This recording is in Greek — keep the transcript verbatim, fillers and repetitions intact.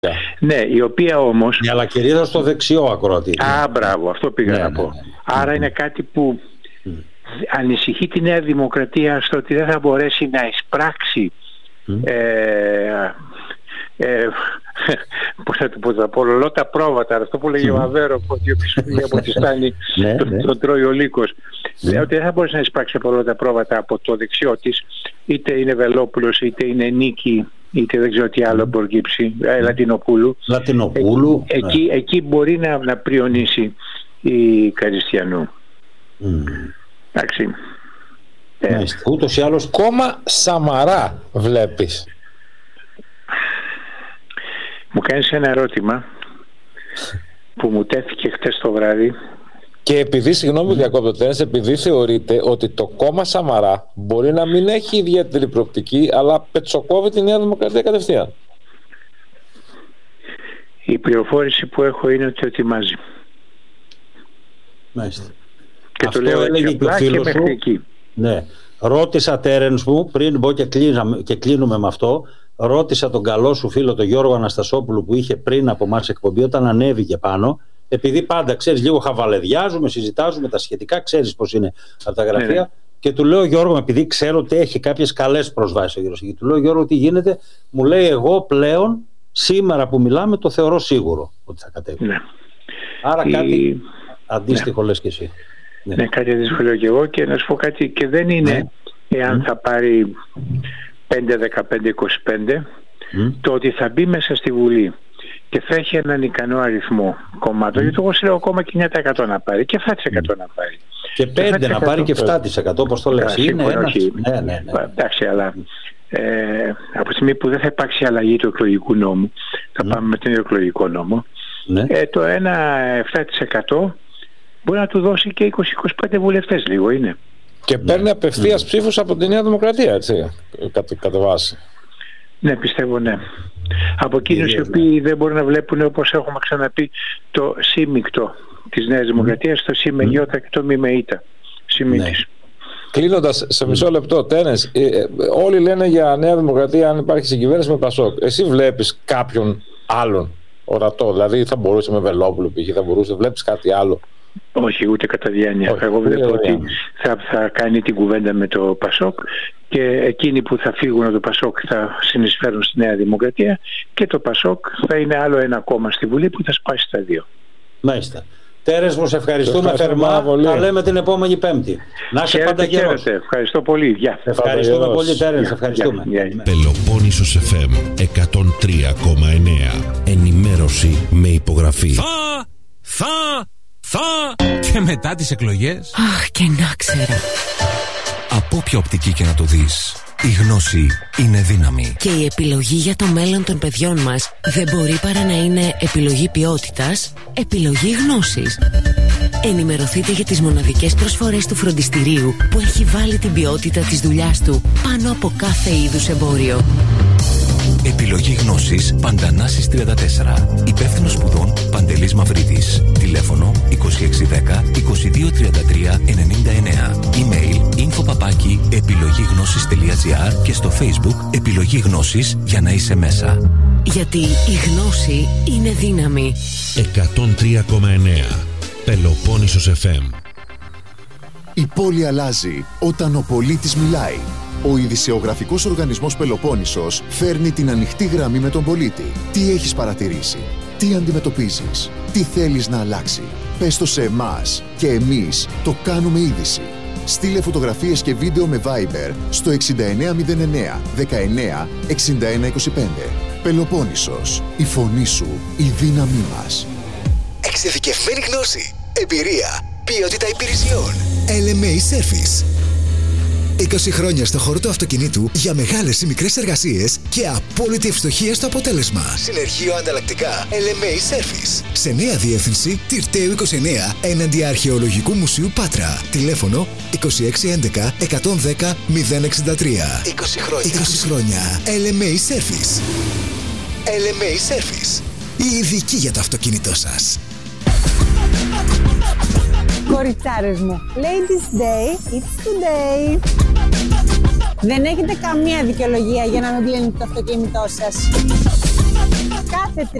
Ναι, η οποία όμως... Η αλακερίδα στο δεξιό ακροατή. Α, μπράβο, αυτό πήγα ναι, να πω. Ναι, ναι. Άρα mm. είναι κάτι που mm. ανησυχεί τη Νέα Δημοκρατία στο ότι δεν θα μπορέσει να εισπράξει mm. ε, ε, πώς θα το πω, τα πολλολότα πρόβατα, αυτό που λέγει mm. ο Αβέρο, ότι όποιος φύγει από τη στάνη τον τρώει ο λύκος. Λέει ότι δεν θα μπορέσει να εισπράξει πολλολότα πρόβατα από το δεξιό της, είτε είναι Βελόπουλος, είτε είναι Νίκη, είτε δεν ξέρω τι άλλο μπορεί προκύψει, ε, Λατινοπούλου. Λατινοπούλου. Ε, εκεί, ναι. εκεί μπορεί να, να πριονίσει η Καριστιανού. Mm. Εντάξει. Ε. Ούτως ή άλλως κόμμα Σαμαρά βλέπεις. Μου κάνεις ένα ερώτημα που μου τέθηκε χτες το βράδυ. Και επειδή, συγγνώμη, mm. διακόπτω Τέρενς, επειδή θεωρείται ότι το κόμμα Σαμαρά μπορεί να μην έχει ιδιαίτερη προοπτική, αλλά πετσοκόβει τη Νέα Δημοκρατία κατευθείαν. Η πληροφόρηση που έχω είναι ότι ετοιμάζει. Μάλιστα. Και αυτό το λέω έλεγε έτσι απλά και, και μέχρι εκεί. Ναι. Ρώτησα, Τέρενς μου, πριν μπω και, κλείναμε, και κλείνουμε με αυτό, ρώτησα τον καλό σου φίλο τον Γιώργο Αναστασόπουλου που είχε πριν από εμάς εκπομπή όταν ανέβηκε πάνω, επειδή πάντα ξέρεις λίγο χαβαλεδιάζουμε, συζητάζουμε τα σχετικά, ξέρεις πως είναι από τα γραφεία, ναι, ναι. Και του λέω Γιώργο, επειδή ξέρω ότι έχει κάποιες καλές προσβάσεις ο Γιώργος, και του λέω Γιώργο τι γίνεται, μου λέει εγώ πλέον σήμερα που μιλάμε το θεωρώ σίγουρο ότι θα κατέβει. Ναι. Άρα η... κάτι αντίστοιχο, ναι, λες και εσύ. Ναι, ναι, κάτι αντίστοιχο λέω και εγώ, και να σου πω κάτι, και δεν είναι, ναι, εάν mm. θα πάρει πέντε, δεκαπέντε, είκοσι πέντε mm. το ότι θα μπει μέσα στη Βουλή και θα έχει έναν ικανό αριθμό κομμάτων, mm. γιατί εγώ σου λέω ακόμα και εννιά τοις εκατό να πάρει και επτά τοις εκατό mm. να πάρει και πέντε τοις εκατό να πάρει και επτά τοις εκατό, όπως το λες. Είναι ένας... ναι, ναι, ναι. Εντάξει, αλλά ε, από τη στιγμή που δεν θα υπάρξει αλλαγή του εκλογικού νόμου, θα mm. πάμε με τον εκλογικό νόμο, ναι. ε, το ένα επτά τοις εκατό μπορεί να του δώσει και είκοσι με είκοσι πέντε βουλευτές, λίγο είναι. Και παίρνει απευθείας mm. ψήφους από τη Νέα Δημοκρατία, έτσι, κατ' κατ' βάση. Ναι, πιστεύω, ναι. Από εκείνους οι οποίοι δεν μπορούν να βλέπουν, όπως έχουμε ξαναπεί, το σύμμικτο της Νέας Δημοκρατίας, το σι με γιώτα και το μη με ήτα. Σύμμιτης. Κλείνοντας σε μισό λεπτό, Τέρενς, ε, ε, όλοι λένε για Νέα Δημοκρατία αν υπάρχει συγκυβέρνηση με Πασόκ. Εσύ βλέπεις κάποιον άλλον ορατό, δηλαδή θα μπορούσε με Βελόπουλο π.χ., θα μπορούσε, βλέπεις κάτι άλλο? Όχι, ούτε κατά διάνοια. Εγώ βλέπω ότι θα, θα κάνει την κουβέντα με το Πασόκ, και εκείνοι που θα φύγουν από το Πασόκ θα συνεισφέρουν στη Νέα Δημοκρατία, και το Πασόκ θα είναι άλλο ένα κόμμα στη Βουλή που θα σπάσει τα δύο. Μάλιστα. Τέρενς, μου σε ευχαριστούμε θερμά. Τα λέμε την επόμενη Πέμπτη. Να είσαι πάντα γερός. Ευχαριστώ πολύ. Γεια. Ευχαριστούμε πολύ, Τέρενς. Ευχαριστούμε. Πελοπόννησος εφ εμ εκατόν τρία κόμμα εννέα. Ενημέρωση με υπογραφή. Θα, θα, θα. Και μετά τις εκλογές. Αχ, και να ξέρα. Από όποια οπτική και να το δεις, η γνώση είναι δύναμη. Και η επιλογή για το μέλλον των παιδιών μας δεν μπορεί παρά να είναι επιλογή ποιότητας, επιλογή γνώσης. Ενημερωθείτε για τις μοναδικές προσφορές του φροντιστηρίου που έχει βάλει την ποιότητα της δουλειάς του πάνω από κάθε είδους εμπόριο. Επιλογή γνώσης Παντανάσης τριάντα τέσσερα. Υπεύθυνος σπουδών Παντελής Μαυρίδης. Τηλέφωνο είκοσι έξι δέκα είκοσι δύο τριάντα τρία ενενήντα εννέα. Email info παπάκι επιλογή-γνώσης τελεία τζι άρ και στο Facebook Επιλογή Γνώσης για να είσαι μέσα. Γιατί η γνώση είναι δύναμη. εκατόν τρία κόμμα εννέα. Πελοπόννησος εφ εμ. Η πόλη αλλάζει όταν ο πολίτης μιλάει. Ο ειδησεογραφικός οργανισμός Πελοπόννησος φέρνει την ανοιχτή γραμμή με τον πολίτη. Τι έχεις παρατηρήσει, τι αντιμετωπίζεις, τι θέλεις να αλλάξει. Πες το σε εμάς και εμείς το κάνουμε είδηση. Στείλε φωτογραφίες και βίντεο με Viber στο εξήντα εννέα μηδέν εννέα δεκαεννέα εξήντα ένα είκοσι πέντε. Πελοπόννησος, η φωνή σου, η δύναμή μας. Εξειδικευμένη γνώση, εμπειρία, ποιότητα υπηρεσιών. ελ εμ έι Service. είκοσι χρόνια στο χώρο του αυτοκινήτου για μεγάλες ή μικρές εργασίες και απόλυτη ευστοχία στο αποτέλεσμα. Συνεργείο ανταλλακτικά ελ εμ έι Service. Σε νέα διεύθυνση Τυρταίου είκοσι εννέα έναντι Αρχαιολογικού Μουσείου Πάτρα. Τηλέφωνο είκοσι έξι έντεκα εκατόν δέκα μηδέν εξήντα τρία. είκοσι χρόνια. είκοσι χρόνια. ελ εμ έι Service. ελ εμ έι Service. Η ειδική για το αυτοκίνητό σας. Κοριτσάρες μου, Ladies Day, it's today. Δεν έχετε καμία δικαιολογία για να μην πλύνετε το αυτοκίνητό σας. κάθε